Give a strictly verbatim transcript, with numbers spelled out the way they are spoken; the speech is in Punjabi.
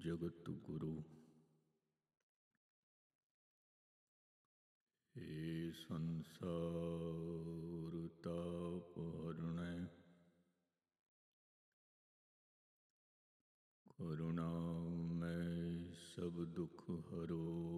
ਜਗਤ ਗੁਰੂ। ਏ ਸੰਸਾਰ ਤਾਪ ਹਰਣੈ, ਕਰੁਣਾਮੈ ਸਭ ਦੁਖ ਹਰੋ।